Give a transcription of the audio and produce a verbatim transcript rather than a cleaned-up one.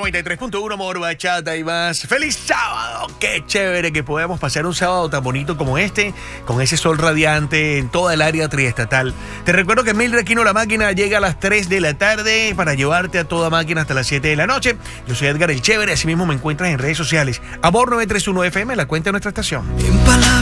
noventa y tres punto uno More Bachata y más. ¡Feliz sábado! ¡Qué chévere que podamos pasar un sábado tan bonito como este, con ese sol radiante en toda el área triestatal! Te recuerdo que Mil Requino La Máquina llega a las tres de la tarde para llevarte a toda máquina hasta las siete de la noche. Yo soy Edgar el Chévere, así mismo me encuentras en redes sociales. Amor nueve tres uno F M, la cuenta de nuestra estación. En palabras